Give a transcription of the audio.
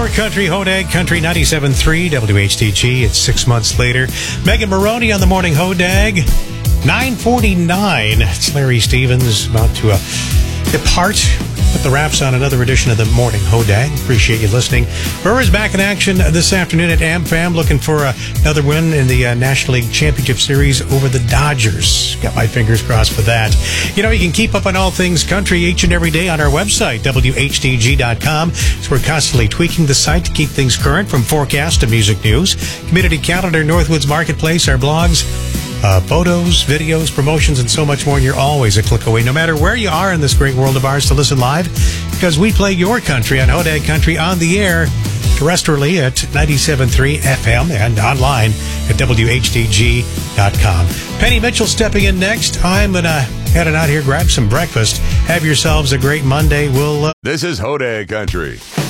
your country, Hodag Country 97.3 WHTG. It's 6 months later. Megan Maroney on the morning Hodag. 9:49. It's Larry Stevens about to depart. Put the wraps on another edition of the morning Hodag. Appreciate you listening. Brewers back in action this afternoon at AmFam, looking for another win in the National League Championship Series over the Dodgers. Got my fingers crossed for that. You know, you can keep up on all things country each and every day on our website, WHTG.com. So we're constantly tweaking the site to keep things current, from forecast to music news, community calendar, Northwoods Marketplace, our blogs, photos, videos, promotions, and so much more. And you're always a click away, no matter where you are in this great world of ours, to listen live, because we play your country on Hodag Country on the air, terrestrially at 97.3 FM and online at WHTG.com. Penny Mitchell stepping in next. I'm going to head out here, grab some breakfast. Have yourselves a great Monday. This is Hodag Country.